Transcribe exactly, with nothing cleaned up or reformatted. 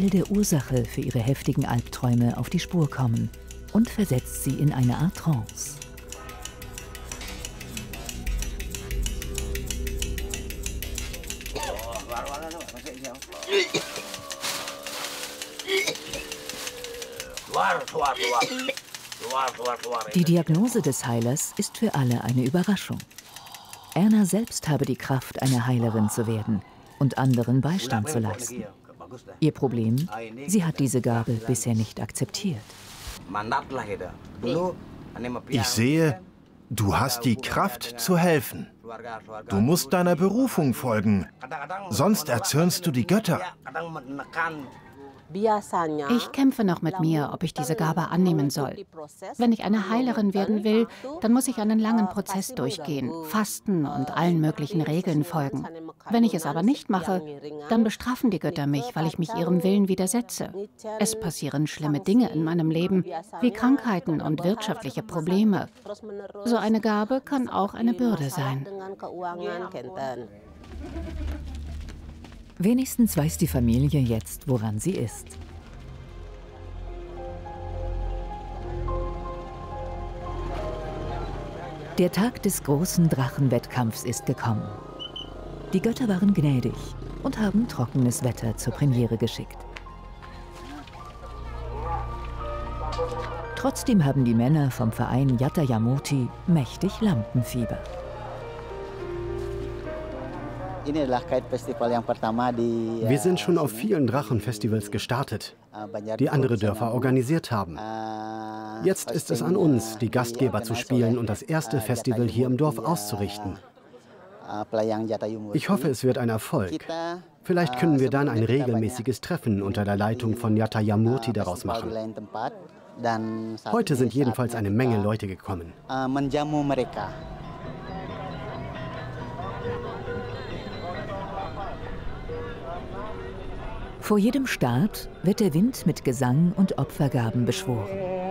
will der Ursache für ihre heftigen Albträume auf die Spur kommen und versetzt sie in eine Art Trance. Die Diagnose des Heilers ist für alle eine Überraschung. Erna selbst habe die Kraft, eine Heilerin zu werden und anderen Beistand zu leisten. Ihr Problem? Sie hat diese Gabe bisher nicht akzeptiert. Ich sehe, du hast die Kraft zu helfen. Du musst deiner Berufung folgen, sonst erzürnst du die Götter. Ich kämpfe noch mit mir, ob ich diese Gabe annehmen soll. Wenn ich eine Heilerin werden will, dann muss ich einen langen Prozess durchgehen, fasten und allen möglichen Regeln folgen. Wenn ich es aber nicht mache, dann bestrafen die Götter mich, weil ich mich ihrem Willen widersetze. Es passieren schlimme Dinge in meinem Leben, wie Krankheiten und wirtschaftliche Probleme. So eine Gabe kann auch eine Bürde sein. Wenigstens weiß die Familie jetzt, woran sie ist. Der Tag des großen Drachenwettkampfs ist gekommen. Die Götter waren gnädig und haben trockenes Wetter zur Premiere geschickt. Trotzdem haben die Männer vom Verein Yata Yamurti mächtig Lampenfieber. Wir sind schon auf vielen Drachenfestivals gestartet, die andere Dörfer organisiert haben. Jetzt ist es an uns, die Gastgeber zu spielen und das erste Festival hier im Dorf auszurichten. Ich hoffe, es wird ein Erfolg. Vielleicht können wir dann ein regelmäßiges Treffen unter der Leitung von Yata Yamurti daraus machen. Heute sind jedenfalls eine Menge Leute gekommen. Vor jedem Start wird der Wind mit Gesang und Opfergaben beschworen.